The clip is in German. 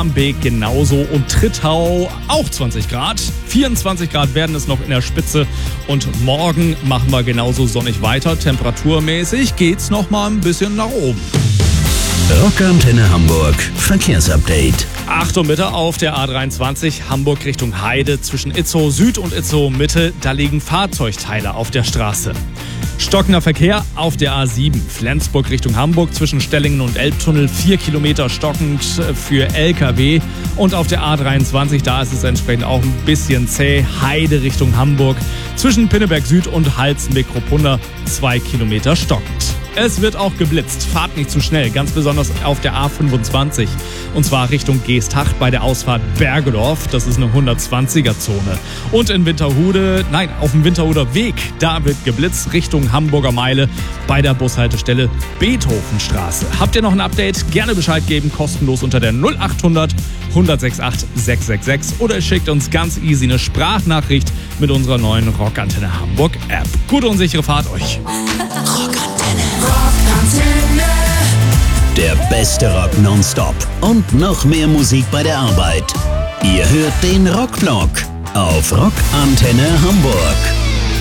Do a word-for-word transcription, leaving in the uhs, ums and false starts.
Barmbek genauso und Trittau auch zwanzig Grad. vierundzwanzig Grad werden es noch in der Spitze und morgen machen wir genauso sonnig weiter. Temperaturmäßig geht's noch mal ein bisschen nach oben. Rockantenne Hamburg Verkehrsupdate. Achtung bitte auf der A dreiundzwanzig Hamburg Richtung Heide zwischen Itzehoe Süd und Itzehoe Mitte. Da liegen Fahrzeugteile auf der Straße. Stockender Verkehr auf der A sieben. Flensburg Richtung Hamburg zwischen Stellingen und Elbtunnel. Vier Kilometer stockend für L K W. Und auf der A dreiundzwanzig, da ist es entsprechend auch ein bisschen zäh. Heide Richtung Hamburg zwischen Pinneberg Süd und Halzen-Mikropunda. Zwei Kilometer stockend. Es wird auch geblitzt. Fahrt nicht zu schnell, ganz besonders auf der A fünfundzwanzig. Und zwar Richtung Geesthacht bei der Ausfahrt Bergedorf. Das ist eine hundertzwanziger-Zone. Und in Winterhude, nein, auf dem Winterhuder Weg, da wird geblitzt Richtung Hamburger Meile bei der Bushaltestelle Beethovenstraße. Habt ihr noch ein Update? Gerne Bescheid geben, kostenlos unter der null achthundert hundertsechsundachtzig sechshundertsechsundsechzig oder ihr schickt uns ganz easy eine Sprachnachricht mit unserer neuen Rockantenne Hamburg App. Gute und sichere Fahrt euch. Der beste Rock nonstop und noch mehr Musik bei der Arbeit. Ihr hört den Rockvlog auf Rockantenne Hamburg.